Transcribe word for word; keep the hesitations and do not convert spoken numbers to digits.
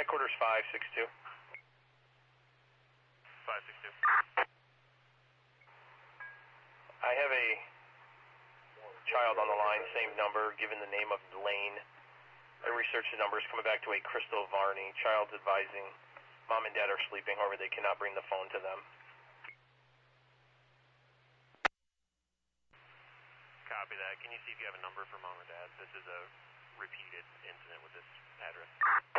Headquarters five six two. five six two. I have a child on the line, same number, given the name of Lane. I researched the numbers, coming back to a Crystal Varney. Child's advising mom and dad are sleeping, however they cannot bring the phone to them. Copy that. Can you see if you have a number for mom or dad? This is a repeated incident with this address.